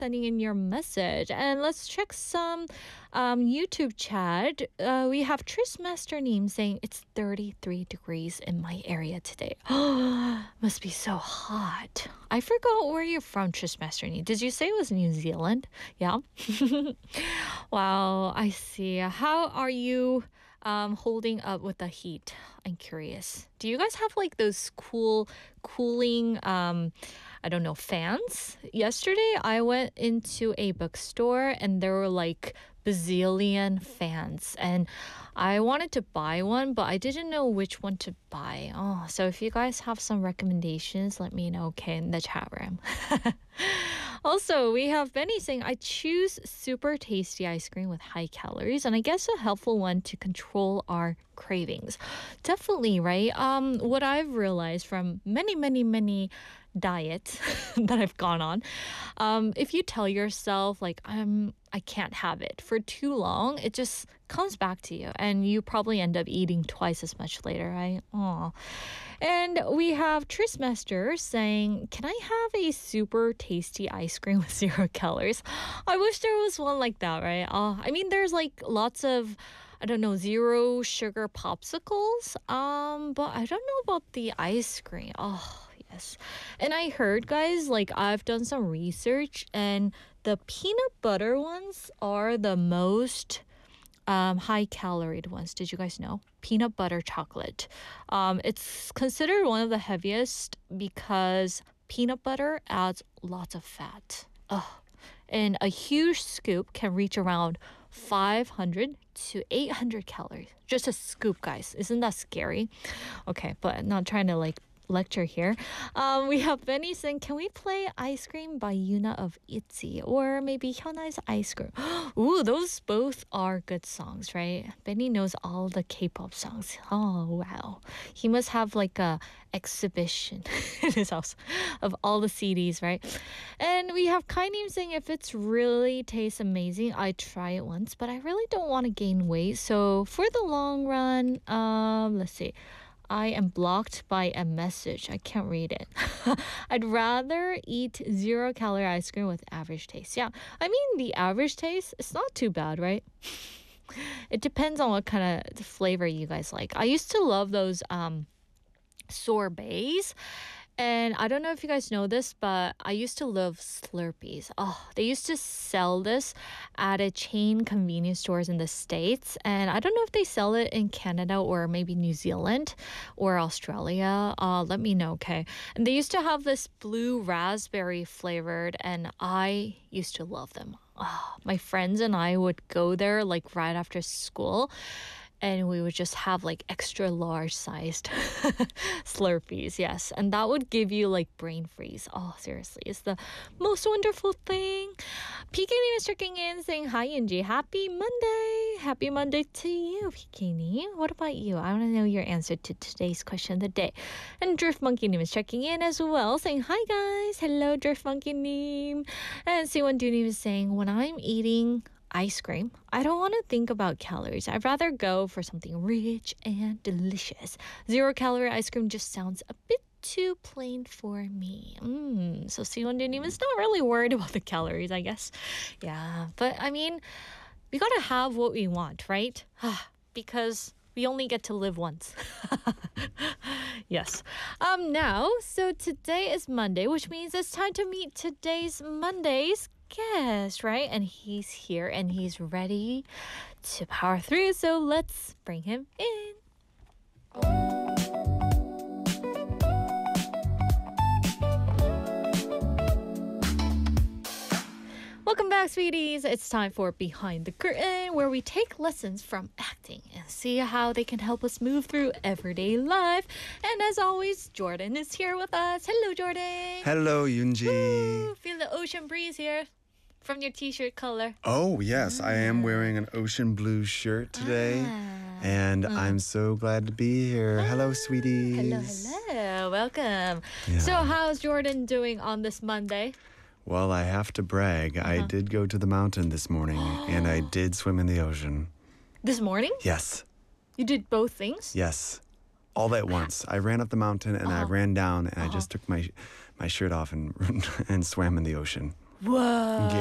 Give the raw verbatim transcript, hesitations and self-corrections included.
sending in your message. And let's check some um, YouTube chat. Uh, we have Tris Master Neem saying it's thirty-three degrees in my area today. Must be so hot. I forgot where you're from, Tris Master Neem. Did you say it was New Zealand? Yeah. Wow, I see. How are you um, holding up with the heat? I'm curious. Do you guys have like those cool, cooling, um, I don't know, fans? Yesterday, I went into a bookstore and there were like bazillion fans, and I wanted to buy one, but I didn't know which one to buy. Oh, so if you guys have some recommendations, let me know, okay, in the chat room. Also, we have Benny saying, I choose super tasty ice cream with high calories, and I guess a helpful one to control our cravings. Definitely, right? Um, what I've realized from many, many, many diets that I've gone on, um, if you tell yourself, like, I'm, I can't have it for too long, it just comes back to you, and you probably end up eating twice as much later, right? Aw. And we have Trismaster saying, can I have a super tasty ice cream with zero calories? I wish there was one like that, right? Uh, I mean, there's like lots of, I don't know, zero sugar popsicles. Um, but I don't know about the ice cream. Oh, yes. And I heard, guys, like I've done some research, and the peanut butter ones are the most Um, high calorie ones. Did you guys know? Peanut butter chocolate. Um, it's considered one of the heaviest because peanut butter adds lots of fat. Ugh. And a huge scoop can reach around five hundred to eight hundred calories. Just a scoop, guys. Isn't that scary? Okay, but not trying to like lecture here. Um, we have Benny saying, can we play Ice Cream by Yuna of ITZY, or maybe Hyunai's Ice Cream? Ooh, those both are good songs, right? Benny knows all the K-pop songs. Oh, wow. He must have like a exhibition in his house of all the C Ds, right? And we have Kainim saying, if it's really tastes amazing, I try it once, but I really don't want to gain weight. So for the long run, um, let's see. I am blocked by a message. I can't read it. I'd rather eat zero calorie ice cream with average taste. Yeah, I mean, the average taste, it's not too bad, right? It depends on what kind of flavor you guys like. I used to love those um, sorbets. And I don't know if you guys know this, but I used to love Slurpees. Oh, they used to sell this at a chain convenience stores in the States. And I don't know if they sell it in Canada or maybe New Zealand or Australia. Uh, let me know, okay? And they used to have this blue raspberry flavored, and I used to love them. Oh, my friends and I would go there like right after school, and we would just have like extra large sized Slurpees, yes. And that would give you like brain freeze. Oh, seriously, it's the most wonderful thing. P K is checking in saying, hi, Yunji. Happy Monday. Happy Monday to you, P K. What about you? I want to know your answer to today's question of the day. And Drift Monkey is checking in as well, saying, hi, guys. Hello, Drift Monkey Neem. And Siwon Doonim is saying, when I'm eating ice cream, I don't want to think about calories. I'd rather go for something rich and delicious. Zero calorie ice cream just sounds a bit too plain for me. Mm. So Siwon Doonim is not really worried about the calories, I guess. Yeah, but I mean, we gotta have what we want, right? Because we only get to live once. Yes. Um. Now, so today is Monday, which means it's time to meet today's Monday's guest, right? And he's here and he's ready to power through. So let's bring him in. Welcome back, sweeties. It's time for Behind the Curtain, where we take lessons from acting and see how they can help us move through everyday life. And as always, Jordan is here with us. Hello, Jordan. Hello, Yunji. Woo, feel the ocean breeze here from your t-shirt color. Oh, yes. Ah. I am wearing an ocean blue shirt today. Ah. And mm. I'm so glad to be here. Ah. Hello, sweeties. Hello, hello. Welcome. Yeah. So how's Jordan doing on this Monday? Well, I have to brag. Uh-huh. I did go to the mountain this morning, and I did swim in the ocean. This morning? Yes. You did both things? Yes. All at once. I ran up the mountain, and uh-huh. I ran down, and uh-huh. I just took my my shirt off and and swam in the ocean. Whoa.